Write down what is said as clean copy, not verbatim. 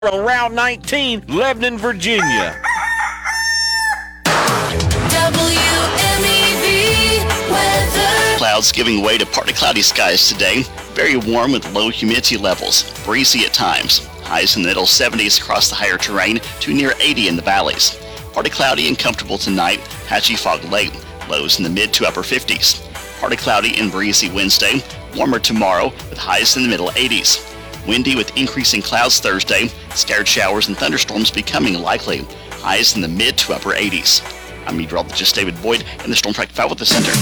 on Route 19, Lebanon, Virginia. WMEV weather. Clouds giving way to partly cloudy skies today. Very warm with low humidity levels. Breezy at times. Highs in the middle 70s across the higher terrain to near 80 in the valleys. Partly cloudy and comfortable tonight. Patchy fog late. Lows in the mid to upper 50s. Partly cloudy and breezy Wednesday. Warmer tomorrow with highs in the middle 80s. Windy with increasing clouds Thursday. Scattered showers and thunderstorms becoming likely. Highs in the mid to upper 80s. I'm meteorologist David Boyd in the Storm Track 5 Weather Center.